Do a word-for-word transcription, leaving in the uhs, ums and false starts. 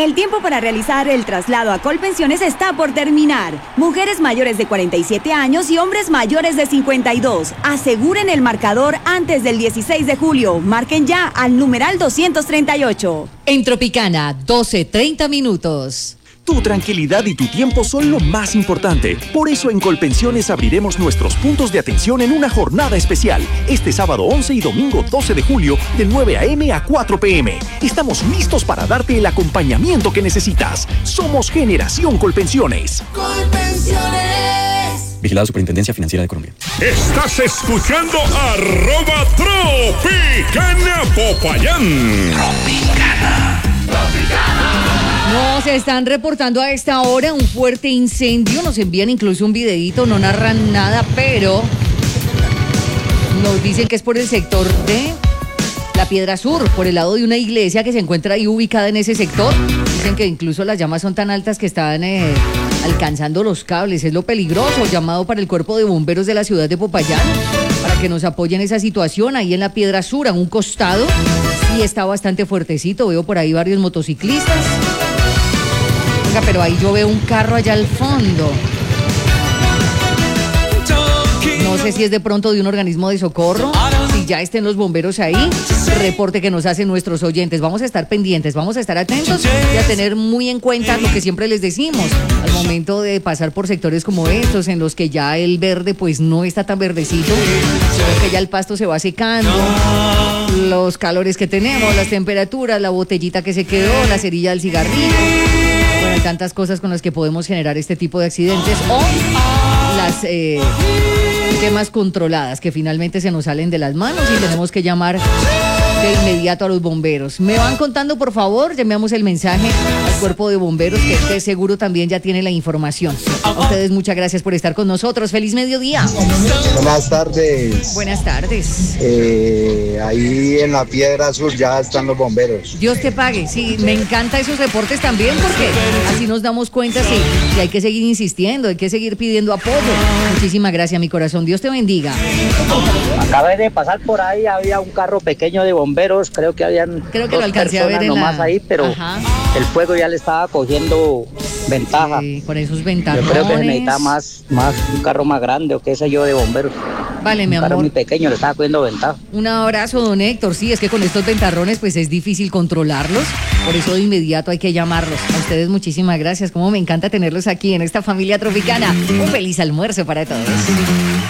El tiempo para realizar el traslado a Colpensiones está por terminar. Mujeres mayores de cuarenta y siete años y hombres mayores de cincuenta y dos. Aseguren el marcador antes del dieciséis de julio. Marquen ya al numeral doscientos treinta y ocho. En Tropicana, doce treinta minutos. Tu tranquilidad y tu tiempo son lo más importante. Por eso en Colpensiones abriremos nuestros puntos de atención en una jornada especial. Este sábado once y domingo doce de julio, de nueve a eme a cuatro pe eme. Estamos listos para darte el acompañamiento que necesitas. Somos Generación Colpensiones. Colpensiones. Vigilada Superintendencia Financiera de Colombia. Estás escuchando arroba Tropicana Popayán. Tropicana. Tropicana. No, se están reportando a esta hora un fuerte incendio, nos envían incluso un videíto, no narran nada, pero nos dicen que es por el sector de la Piedra Sur, por el lado de una iglesia que se encuentra ahí ubicada en ese sector. Dicen que incluso las llamas son tan altas que están eh, alcanzando los cables, es lo peligroso. Llamado para el cuerpo de bomberos de la ciudad de Popayán para que nos apoyen esa situación ahí en la Piedra Sur, a un costado. Sí está bastante fuertecito, veo por ahí varios motociclistas. Pero ahí yo veo un carro allá al fondo. No sé si es de pronto de un organismo de socorro. Si ya estén los bomberos ahí, reporte que nos hacen nuestros oyentes. Vamos a estar pendientes, vamos a estar atentos y a tener muy en cuenta lo que siempre les decimos al momento de pasar por sectores como estos, en los que ya el verde pues no está tan verdecito, sino que ya el pasto se va secando, los calores que tenemos, las temperaturas, la botellita que se quedó, la cerilla del cigarrillo. Bueno, hay tantas cosas con las que podemos generar este tipo de accidentes o las eh, temas controladas que finalmente se nos salen de las manos y tenemos que llamar de inmediato a los bomberos. Me van contando, por favor, llamemos el mensaje al cuerpo de bomberos que de seguro también ya tiene la información. A ustedes muchas gracias por estar con nosotros. Feliz mediodía. Buenas tardes. Buenas tardes. Eh, ahí en la Piedra Sur ya están los bomberos. Dios te pague. Sí, me encantan esos reportes también porque así nos damos cuenta si, si hay que seguir insistiendo, hay que seguir pidiendo apoyo. Muchísimas gracias, mi corazón. Dios te bendiga. Acabé de pasar por ahí, había un carro pequeño de bomberos, creo que habían creo que dos lo alcancé a ver en nomás la... ahí, pero Ajá. el fuego ya le estaba cogiendo ventaja. Sí, con esos ventajones. Yo creo que se necesita más, más un carro más grande o qué sé yo de bomberos. Vale, mi un amor. carro muy pequeño, le estaba cogiendo ventaja. Un abrazo, don Héctor. Sí, es que con estos ventarrones pues es difícil controlarlos, por eso de inmediato hay que llamarlos. A ustedes muchísimas gracias, como me encanta tenerlos aquí en esta familia tropicana. Un feliz almuerzo para todos.